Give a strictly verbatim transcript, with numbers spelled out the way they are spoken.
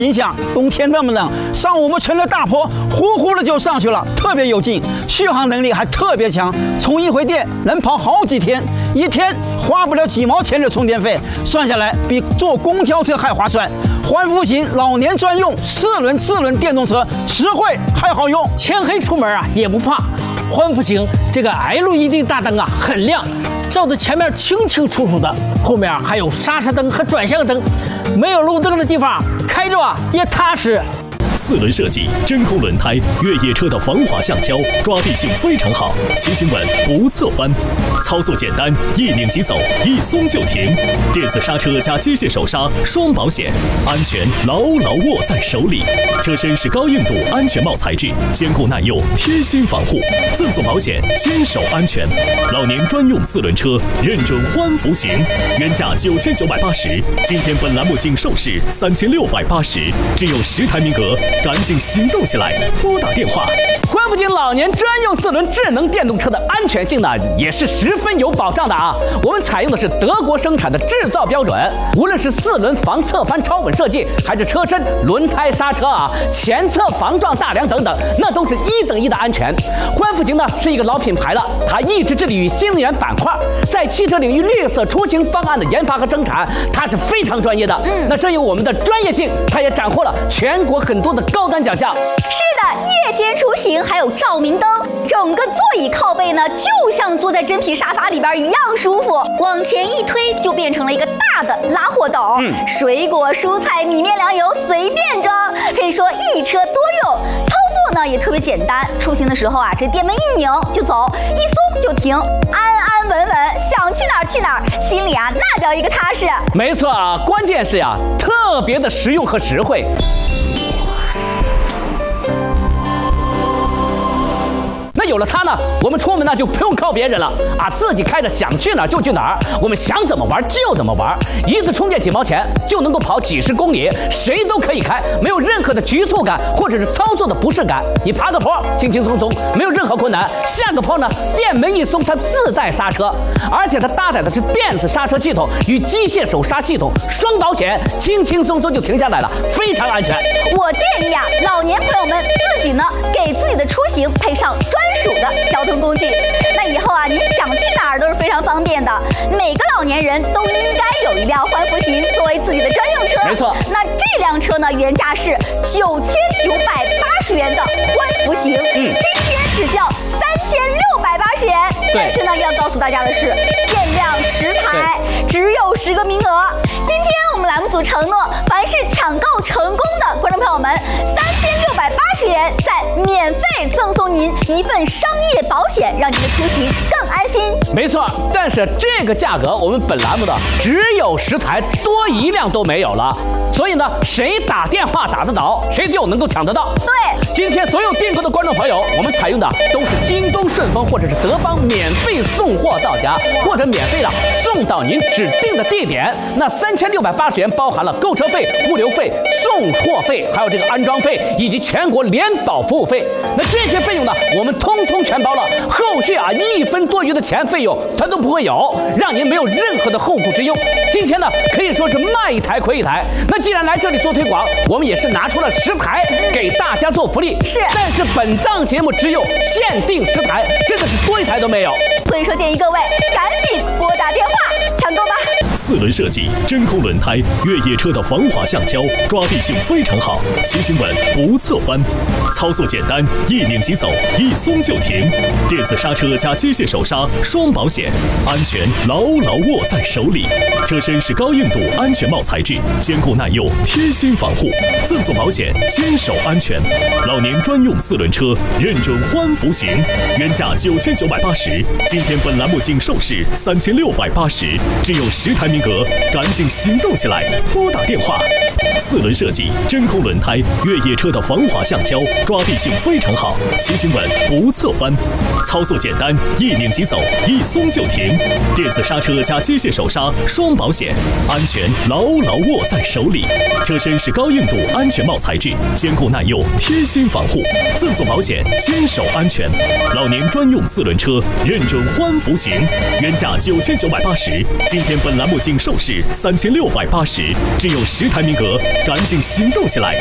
影响，冬天那么冷，上五目泉的大坡呼呼的就上去了，特别有劲，续航能力还特别强，充一回电能跑好几天，一天花不了几毛钱的充电费，算下来比坐公交车还划算。环福型老年专用四轮智能电动车，实惠还好用， 天黑出门啊也不怕。环福型这个 L E D 大灯啊很亮，照的前面清清楚楚的，后面还有刹车灯和转向灯，没有路灯的地方开着啊也踏实。 四轮设计，真空轮胎，越野车的防滑橡胶，抓地性非常好，骑行稳不侧翻，操作简单，一拧即走，一松就停。电子刹车加机械手刹，双保险，安全牢牢握在手里。车身是高硬度安全帽材质，坚固耐用，贴心防护，赠送保险，坚守安全。老年专用四轮车，认准欢福型，原价九千九百八十，今天本栏目仅售市三千六百八十，只有十台名额。赶紧行动起来，拨打电话。 环福型老年专用四轮智能电动车的安全性呢，也是十分有保障的啊。我们采用的是德国生产的制造标准，无论是四轮防侧翻超稳设计，还是车身、轮胎、刹车啊、前侧防撞大梁等等，那都是一等一的安全。环福型呢是一个老品牌了，它一直致力于新能源板块，在汽车领域绿色出行方案的研发和生产，它是非常专业的。嗯，那正有我们的专业性，它也斩获了全国很多的高端奖项。 是的，夜间出行还有照明灯，整个座椅靠背呢，就像坐在真皮沙发里边一样舒服。往前一推，就变成了一个大的拉货斗，嗯，水果、蔬菜、米面粮油随便装，可以说一车多用。操作呢也特别简单，出行的时候啊，这电门一拧就走，一松就停，安安稳稳，想去哪儿去哪儿，心里啊那叫一个踏实。 没错啊，关键是呀，特别的实用和实惠。那有了它呢，我们出门呢就不用靠别人了啊，自己开着想去哪儿就去哪儿，我们想怎么玩就怎么玩，一次充电几毛钱就能够跑几十公里，谁都可以开，没有任何的局促感或者是操作的不适感。你爬个坡轻轻松松，没有任何困难；下个坡呢，电门一松它自带刹车，而且它搭载的是电子刹车系统与机械手刹系统，双保险，轻轻松松就停下来了，非常安全。 我建议啊，老年朋友们自己呢给自己的出行配上专属的交通工具，那以后啊，你想去哪儿都是非常方便的。每个老年人都应该有一辆环福型作为自己的专用车。 没错， 那这辆车呢，原价是九千九百八十元的环福型，嗯，今天只需要三千六百八十元。但是呢，要告诉大家的是，限量十台，只有十个名额。今天我们栏目组承诺，凡是抢购成功的观众朋友们，三千六百八十元再免费赠送您一份商业保险，让您的出行更安心。 没错，但是这个价格我们本栏目的只有十台，多一辆都没有了。所以呢，谁打电话打得到，谁就能够抢得到。 对， 今天所有订购的观众朋友，我们采用的都是京东、顺丰或者是德邦免费送货到家，或者免费的送到您指定的地点。那三千六百八十元包含了购车费、物流费、送货费，还有这个安装费以及全国联保服务费。那这些费用呢，我们通通全包了，后续啊一分多余的钱费用它都不会有，让您没有任何的后顾之忧。今天呢，可以说是卖一台亏一台。那既然来这里做推广，我们也是拿出了十台给大家做福利。 是， 但是本档节目只有限定十台，真的是多一台都没有。 所以说建议各位赶紧拨打电话抢购吧。 四轮设计，真空轮胎，越野车的防滑橡胶，抓地性非常好，骑行稳不侧翻，操作简单，一拧即走，一松就停。电子刹车加机械手刹，双保险，安全牢牢握在手里。车身是高硬度安全帽材质，坚固耐用，贴心防护，赠送保险，坚守安全。老年专用四轮车，认准欢福型，原价九千九百八十，今天本栏目仅售市三千六百八十，只有十台名额，赶紧行动起来，拨打电话。四轮设计，真空轮胎，越野车的防滑橡胶，抓地性非常好，骑行稳不侧翻，操作简单，一拧即走， 一松就停。电子刹车加机械手刹双保险，安全牢牢握在手里。车身是高硬度安全帽材质，坚固耐用，贴心防护，赠送保险，坚守安全。老年专用四轮车，认准欢福行，原价九千九百八十，今天本栏目仅售市三千六百八十，只有十台名额，赶紧行动起来！